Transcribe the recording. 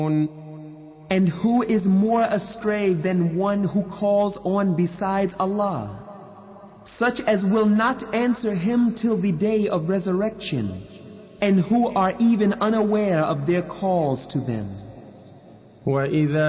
And who is more astray than one who calls on besides Allah, such as will not answer him till the day of resurrection, and who are even unaware of their calls to them. وَإِذَا